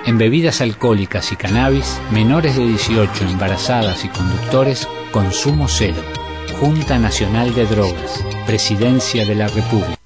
En bebidas alcohólicas y cannabis, menores de 18, embarazadas y conductores, consumo cero. Junta Nacional de Drogas, Presidencia de la República.